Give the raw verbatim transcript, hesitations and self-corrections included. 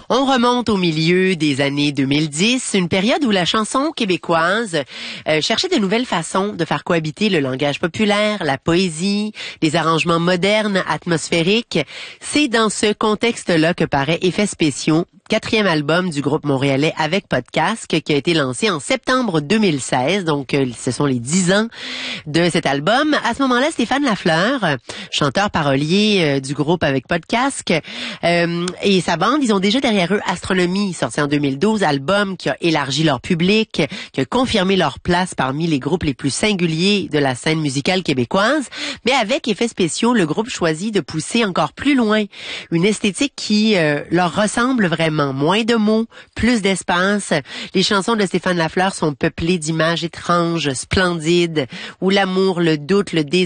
On remonte au milieu des années deux mille dix, une période où la chanson québécoise euh, cherchait de nouvelles façons de faire cohabiter le langage populaire, la poésie, les arrangements modernes, atmosphériques. C'est dans ce contexte-là que paraît Effets spéciaux, quatrième album du groupe montréalais Avec Podcast, qui a été lancé en septembre deux mille seize. Donc, euh, ce sont les dix ans de cet album. À ce moment-là, Stéphane Lafleur, chanteur parolier euh, du groupe Avec Podcast, euh, et sa bande, ils ont déjà derrière eux Astronomie, sorti en deux mille douze, album qui a élargi leur public, qui a confirmé leur place parmi les groupes les plus singuliers de la scène musicale québécoise. Mais avec Effets spéciaux, le groupe choisit de pousser encore plus loin une esthétique qui euh, leur ressemble vraiment. Moins de mots, plus d'espace. Les chansons de Stéphane Lafleur sont peuplées d'images étranges, splendides, où l'amour, le doute, le désir